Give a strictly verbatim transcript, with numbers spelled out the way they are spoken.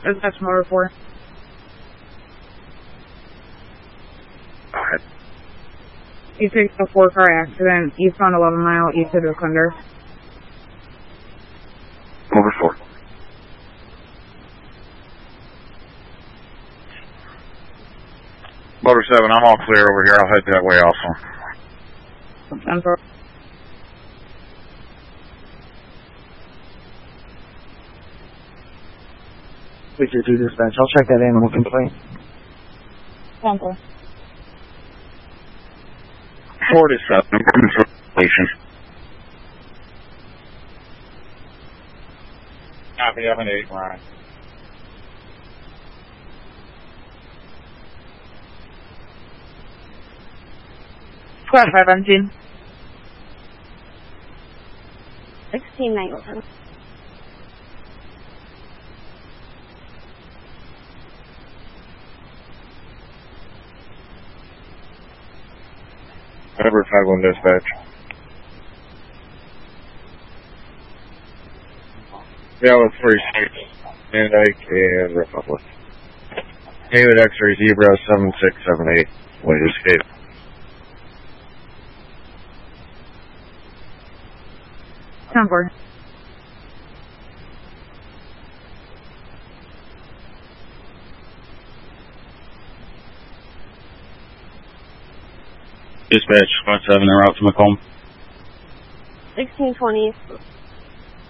That's motor four. Alright. E six oh four car accident, eastbound eleven mile, east of Defender. Motor four. Motor seven, I'm all clear over here. I'll head that way also. ten four. We should do dispatch. I'll check that animal complaint. ten four. forty-seven, station. Copy, up an eight, Ryan. Squad five seventeen. sixteen nineteen. Number five one dispatch. Yeah, with three six, and Ike and Republic. David X-ray Zebra seven six seven eight. Way to escape. ten four. Dispatch, squad seven, en route to Macomb. sixteen twenty.